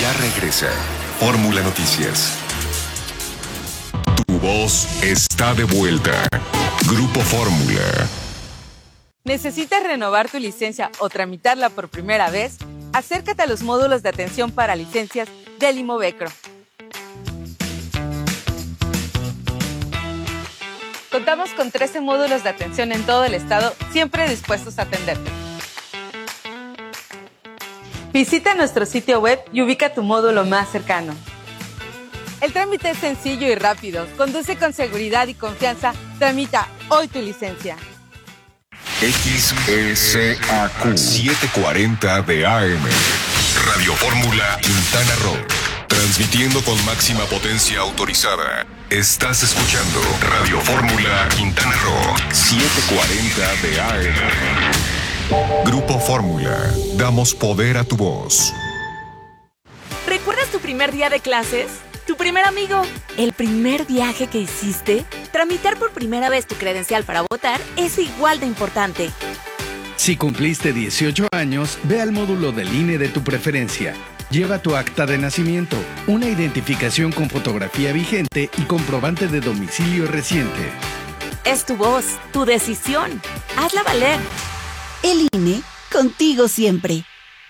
Ya regresa Fórmula Noticias. Tu voz está de vuelta. Grupo Fórmula. ¿Necesitas renovar tu licencia o tramitarla por primera vez? Acércate a los módulos de atención para licencias del Imovecro. Contamos con 13 módulos de atención en todo el estado, siempre dispuestos a atenderte. Visita nuestro sitio web y ubica tu módulo más cercano. El trámite es sencillo y rápido. Conduce con seguridad y confianza. Tramita hoy tu licencia. XECAQ 740 de AM. Radio Fórmula Quintana Roo. Transmitiendo con máxima potencia autorizada. Estás escuchando Radio Fórmula Quintana Roo 740 de AM. Grupo Fórmula. Damos poder a tu voz. ¿Recuerdas tu primer día de clases? ¿Tu primer amigo? ¿El primer viaje que hiciste? Tramitar por primera vez tu credencial para votar es igual de importante. Si cumpliste 18 años, ve al módulo del INE de tu preferencia. Lleva tu acta de nacimiento, una identificación con fotografía vigente y comprobante de domicilio reciente. Es tu voz, tu decisión. Hazla valer. El INE, contigo siempre.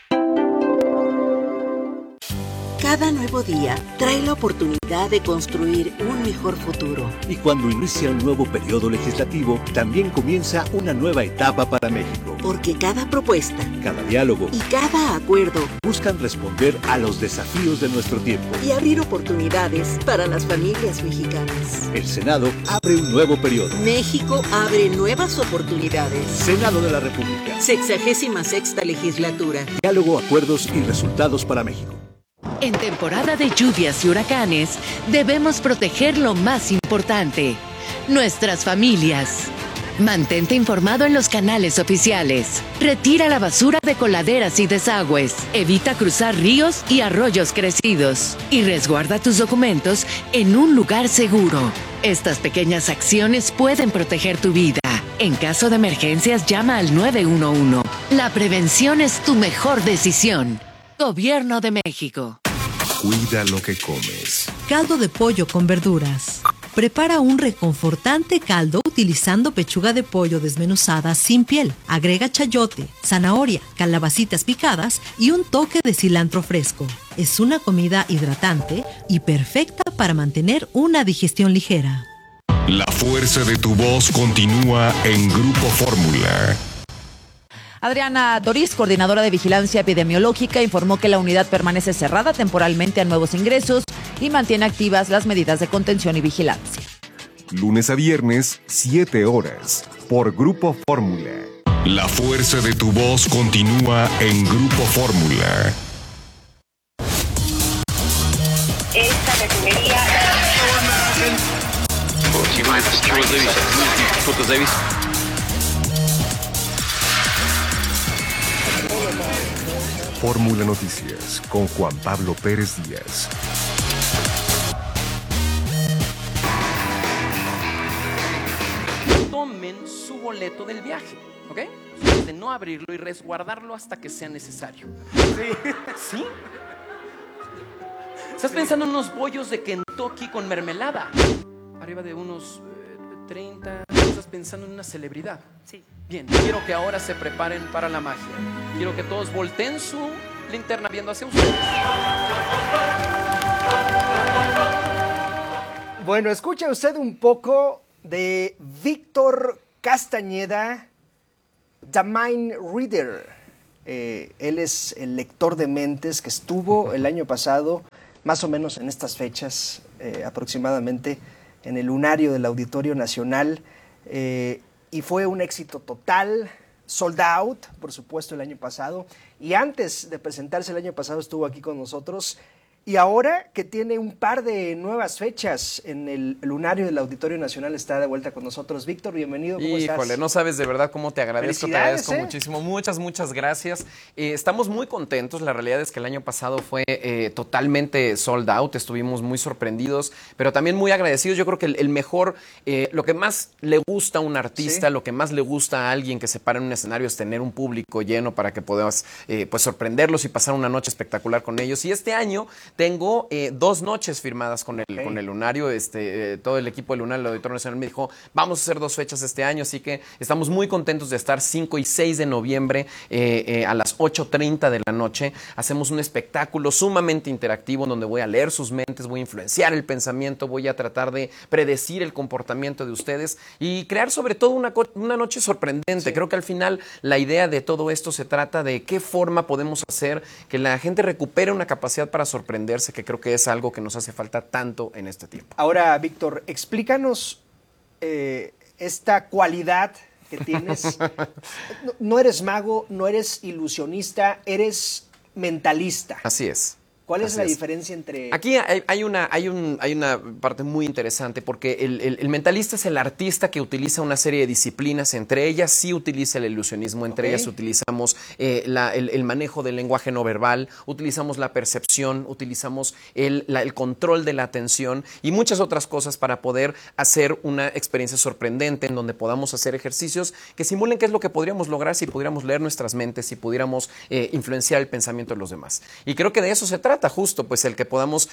Cada nuevo día trae la oportunidad de construir un mejor futuro. Y cuando inicia un nuevo periodo legislativo, también comienza una nueva etapa para México. Porque cada propuesta, cada diálogo y cada acuerdo buscan responder a los desafíos de nuestro tiempo y abrir oportunidades para las familias mexicanas. El Senado abre un nuevo periodo. México abre nuevas oportunidades. Senado de la República. 66ª legislatura. Diálogo, acuerdos y resultados para México. En temporada de lluvias y huracanes, debemos proteger lo más importante, nuestras familias. Mantente informado en los canales oficiales. Retira la basura de coladeras y desagües. Evita cruzar ríos y arroyos crecidos. Y resguarda tus documentos en un lugar seguro. Estas pequeñas acciones pueden proteger tu vida. En caso de emergencias, llama al 911. La prevención es tu mejor decisión. Gobierno de México. Cuida lo que comes. Caldo de pollo con verduras. Prepara un reconfortante caldo utilizando pechuga de pollo desmenuzada sin piel. Agrega chayote, zanahoria, calabacitas picadas y un toque de cilantro fresco. Es una comida hidratante y perfecta para mantener una digestión ligera. La fuerza de tu voz continúa en Grupo Fórmula. Adriana Doriz, coordinadora de Vigilancia Epidemiológica, informó que la unidad permanece cerrada temporalmente a nuevos ingresos y mantiene activas las medidas de contención y vigilancia. Lunes a viernes, 7 horas, por Grupo Fórmula. La fuerza de tu voz continúa en Grupo Fórmula. Esta refinería... Fórmula Noticias con Juan Pablo Pérez Díaz. Tomen su boleto del viaje, ¿ok? De no abrirlo y resguardarlo hasta que sea necesario. ¿Sí? ¿Estás pensando en unos bollos de Kentucky con mermelada? Arriba de unos 30. ¿Estás pensando en una celebridad? Sí. Bien, quiero que ahora se preparen para la magia. Quiero que todos volteen su linterna viendo hacia ustedes. Bueno, escucha usted un poco de Víctor Castañeda, The Mind Reader. Él es el lector de mentes que estuvo el año pasado, más o menos en estas fechas, aproximadamente, en el lunario del Auditorio Nacional, y fue un éxito total, sold out, por supuesto, el año pasado. Y antes de presentarse el año pasado estuvo aquí con nosotros Y ahora que tiene un par de nuevas fechas en el lunario del Auditorio Nacional, está de vuelta con nosotros. Víctor, bienvenido, ¿cómo estás? Híjole, no sabes de verdad cómo te agradezco, muchísimo. Muchas gracias. Estamos muy contentos, la realidad es que el año pasado fue totalmente sold out, estuvimos muy sorprendidos, pero también muy agradecidos. Yo creo que el mejor, lo que más le gusta a un artista, lo que más le gusta a alguien que se para en un escenario es tener un público lleno para que puedas pues sorprenderlos y pasar una noche espectacular con ellos. Y este año tengo 2 noches firmadas con el Lunario. Todo el equipo del Lunario del Auditorio Nacional me dijo, vamos a hacer 2 fechas este año, así que estamos muy contentos de estar 5 y 6 de noviembre a las 8:30 de la noche. Hacemos un espectáculo sumamente interactivo donde voy a leer sus mentes, voy a influenciar el pensamiento, voy a tratar de predecir el comportamiento de ustedes y crear sobre todo una noche sorprendente. Creo que al final la idea de todo esto se trata de qué forma podemos hacer que la gente recupere una capacidad para sorprender, que creo que es algo que nos hace falta tanto en este tiempo. Ahora, Víctor, explícanos esta cualidad que tienes. No eres mago, no eres ilusionista, eres mentalista. Así es. ¿Cuál es la diferencia entre...? Aquí hay una parte muy interesante porque el mentalista es el artista que utiliza una serie de disciplinas, entre ellas sí utiliza el ilusionismo, entre ellas utilizamos el manejo del lenguaje no verbal, utilizamos la percepción, utilizamos el control de la atención y muchas otras cosas para poder hacer una experiencia sorprendente en donde podamos hacer ejercicios que simulen qué es lo que podríamos lograr si pudiéramos leer nuestras mentes, si pudiéramos influenciar el pensamiento de los demás. Y creo que de eso se trata justo, pues el que podamos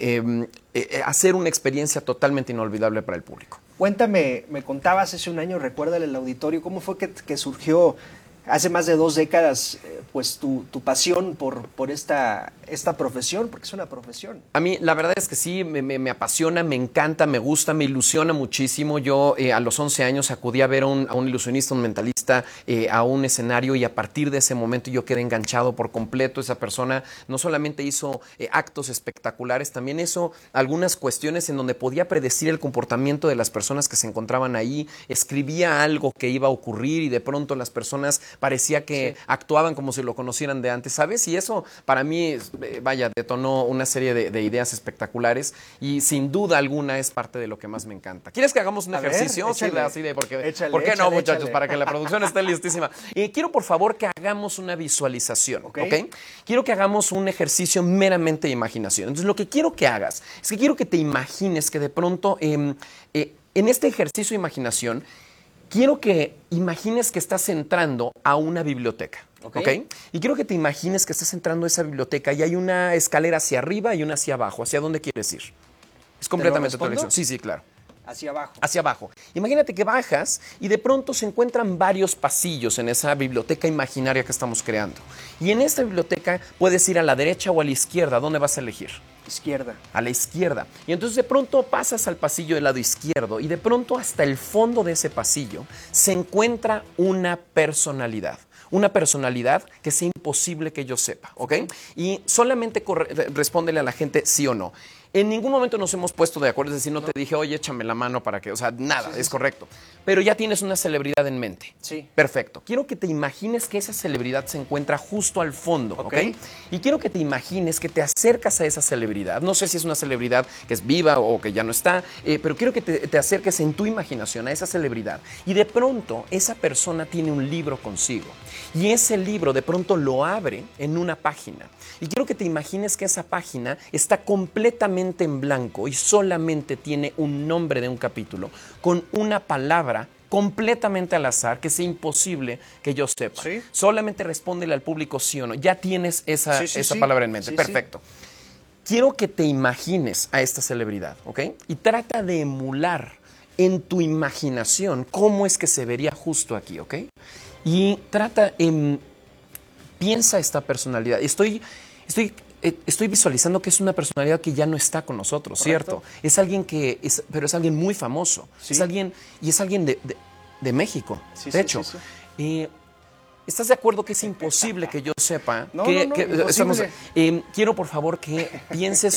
hacer una experiencia totalmente inolvidable para el público. Cuéntame, me contabas hace un año, recuérdale el auditorio, ¿cómo fue que surgió hace más de 2 décadas pues tu pasión por esta profesión? Porque es una profesión. A mí la verdad es que sí, me apasiona, me encanta, me gusta, me ilusiona muchísimo. Yo a los 11 años acudí a ver a un ilusionista, un mentalista, a un escenario y a partir de ese momento yo quedé enganchado por completo. Esa persona no solamente hizo actos espectaculares, también hizo algunas cuestiones en donde podía predecir el comportamiento de las personas que se encontraban ahí, escribía algo que iba a ocurrir y de pronto las personas parecía que actuaban como si lo conocieran de antes, ¿sabes? Y eso para mí, detonó una serie de ideas espectaculares y sin duda alguna es parte de lo que más me encanta. ¿Quieres que hagamos un ejercicio? ¿Por qué no, muchachos? Para que la producción esté listísima. Quiero, por favor, que hagamos una visualización, ¿ok? Quiero que hagamos un ejercicio meramente de imaginación. Entonces, lo que quiero que hagas es que quiero que te imagines que de pronto en este ejercicio de imaginación quiero que imagines que estás entrando a una biblioteca, ¿ok? Y quiero que te imagines que estás entrando a esa biblioteca y hay una escalera hacia arriba y una hacia abajo. ¿Hacia dónde quieres ir? Es completamente tu elección. Sí, claro. Hacia abajo. Hacia abajo. Imagínate que bajas y de pronto se encuentran varios pasillos en esa biblioteca imaginaria que estamos creando. Y en esta biblioteca puedes ir a la derecha o a la izquierda. ¿Dónde vas a elegir? Izquierda. A la izquierda. Y entonces de pronto pasas al pasillo del lado izquierdo y de pronto hasta el fondo de ese pasillo se encuentra una personalidad. Una personalidad que sea imposible que yo sepa, ¿ok? Y solamente respóndele a la gente sí o no. En ningún momento nos hemos puesto de acuerdo, es decir, no te dije, oye, échame la mano para que, o sea, nada, es correcto. Pero ya tienes una celebridad en mente. Sí. Perfecto. Quiero que te imagines que esa celebridad se encuentra justo al fondo, ¿ok? Y quiero que te imagines que te acercas a esa celebridad. No sé si es una celebridad que es viva o que ya no está, pero quiero que te acerques en tu imaginación a esa celebridad. Y de pronto, esa persona tiene un libro consigo. Y ese libro de pronto lo abre en una página. Y quiero que te imagines que esa página está completamente en blanco y solamente tiene un nombre de un capítulo con una palabra completamente al azar que sea imposible que yo sepa. ¿Sí? Solamente respóndele al público sí o no. Ya tienes esa palabra en mente. Perfecto. Quiero que te imagines a esta celebridad, ¿ok? Y trata de emular en tu imaginación cómo es que se vería justo aquí, ¿ok? Y piensa esta personalidad. Estoy visualizando que es una personalidad que ya no está con nosotros, ¿cierto? Es alguien pero es alguien muy famoso. Sí. Es alguien de México, de hecho. ¿Estás de acuerdo que es imposible que yo sepa? Quiero, por favor, que pienses